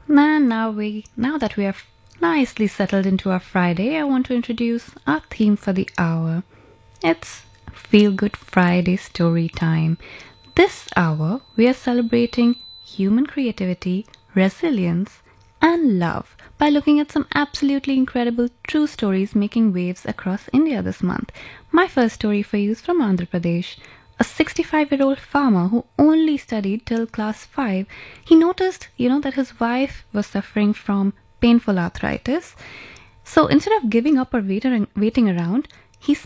And now that we are nicely settled into our Friday, I want to introduce our theme for the hour. It's Feel Good Friday Story Time. This hour, we are celebrating human creativity, resilience, and love by looking at some absolutely incredible true stories making waves across India this month. My first story for you is from Andhra Pradesh. A 65-year-old farmer who only studied till class 5, he noticed, that his wife was suffering from painful arthritis. So instead of giving up or waiting around,